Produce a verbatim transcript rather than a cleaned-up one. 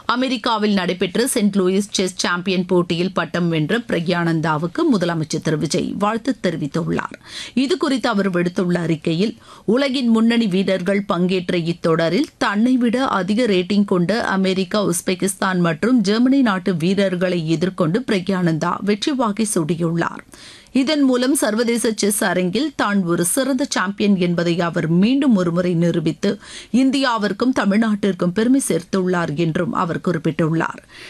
அமெரிக்காவில் நடைபெற்ற send Lewis chess champion போட்டியில் பட்டம் வென்ற பிரக்யானந்தாவுக்கு முதலமைச்சர் திரு விஜய் வாழ்த்து தெரிவித்துள்ளார். இதுகுறித்து அவர் விடுத்துள்ள அறிக்கையில், உலகின் முன்னணி வீரர்கள் பங்கேற்ற இத்தொடரில் தன்னை விட அதிக ரேட்டிங் கொண்ட அமெரிக்கா, உஸ்பெகிஸ்தான் மற்றும் ஜெர்மனி நாட்டு வீரர்களை எதிர்கொண்டு பிரக்யானந்தா வெற்றி வாகை சூடியுள்ளார். இதன் மூலம் சர்வதேச செஸ் அரங்கில் தான் ஒரு சிறந்த சாம்பியன் என்பதை அவர் மீண்டும் ஒருமுறை நிரூபித்து இந்தியாவிற்கும் தமிழ்நாட்டிற்கும் பெருமை சேர்த்துள்ளார் என்றும் அவர் குறிப்பிட்டுள்ளார்.